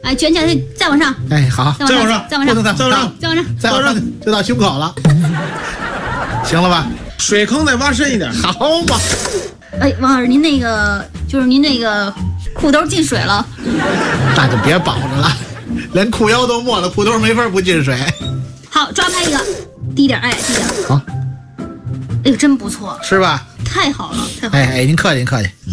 哎，卷起来，再往上。 哎，好， 再往上，再往上， 不能再往上，再往上， 再往上就到胸口了，行了吧？ 水坑再挖深一点。 好嘛。 哎，王老师，您那个就是您那个裤兜进水了， 那就别保着了，连裤腰都没了，裤兜没法不进水。 好，抓拍一个，低点，哎，低点。 好， 哎呦，真不错， 是吧？ 太好了，太好了。 哎，您客气，您客气。